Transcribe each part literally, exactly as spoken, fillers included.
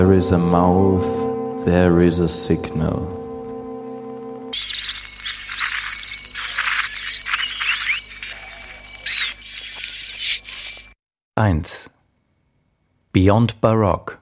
There is a mouth, there is a signal. eins. Beyond Baroque.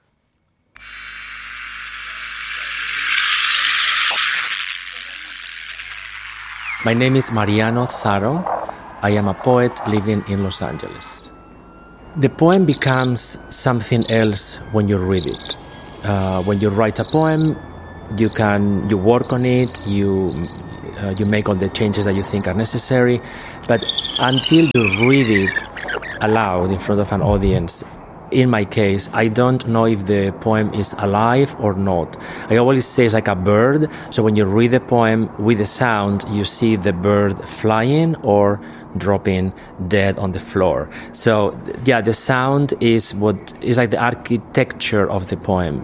My name is Mariano Zaro. I am a poet living in Los Angeles. The poem becomes something else when you read it. Uh, when you write a poem, you can you work on it, you uh, you make all the changes that you think are necessary, but until you read it aloud in front of an audience, in my case, I don't know if the poem is alive or not. I always say it's like a bird. So when you read the poem with the sound, you see the bird flying or dropping dead on the floor. So yeah, the sound is what is like the architecture of the poem.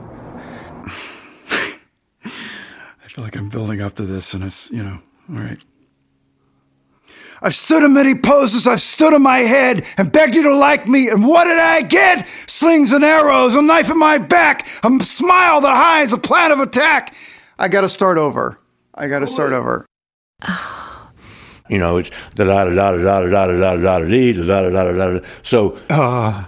I feel like I'm building up to this, and it's, you know, all right. I've stood in many poses, I've stood on my head and begged you to like me, and what did I get? Slings and arrows, a knife in my back, a smile that hides a plan of attack. I gotta start over. I gotta start over. You know, it's da da da da da da da da da da da da da da. So, uh.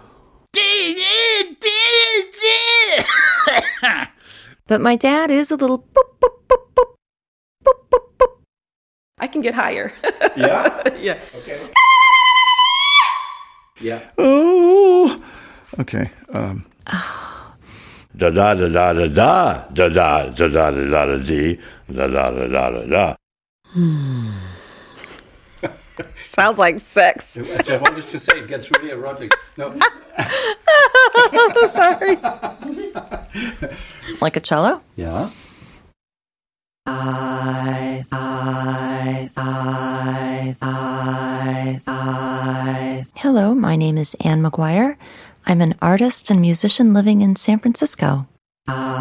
But my dad is a little boop, boop, boop, boop, boop, boop, boop. I can get higher. Yeah? Yeah. Okay. Yeah. Oh. Okay. Um. Da da da da da da da da da da da da da dee da da da da da da. Sounds like sex. I wanted to say it gets really erotic. No. Sorry. Like a cello? Yeah. Five, five, five, five, five. Hello, my name is Anne McGuire. I'm an artist and musician living in San Francisco. Five.